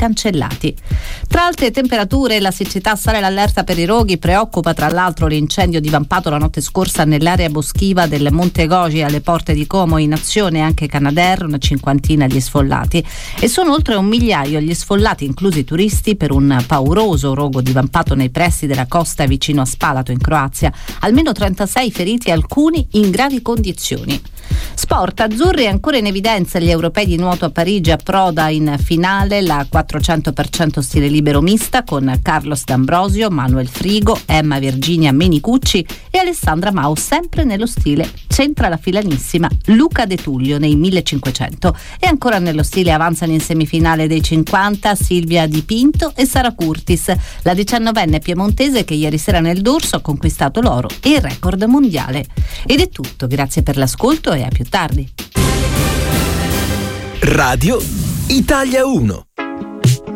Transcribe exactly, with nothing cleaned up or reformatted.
cancellati. Tra altre temperature, la siccità, sale l'allerta per i roghi, preoccupa tra l'altro l'incendio divampato la notte scorsa nell'area boschiva del Monte Gogi alle porte di Como, in azione anche Canadair, una cinquantina gli sfollati, e sono oltre un migliaio gli sfollati, inclusi i turisti, per un pauroso rogo divampato nei pressi della costa vicino a Spalato in Croazia, almeno trentasei feriti, alcuni in gravi condizioni. Sport, azzurri ancora in evidenza gli europei di nuoto a Parigi, approda in finale la quattrocento per cento stile libero mista con Carlos D'Ambrosio, Manuel Frigo, Emma Virginia Menicucci e Alessandra Mau, sempre nello stile centra la filanissima Luca De Tullio nei millecinquecento, e ancora nello stile avanzano in semifinale dei cinquanta Silvia Di Pinto e Sara Curtis, la diciannovenne piemontese che ieri sera nel dorso ha conquistato l'oro e il record mondiale. Ed è tutto, grazie per l'ascolto e a più tardi. Radio Italia uno.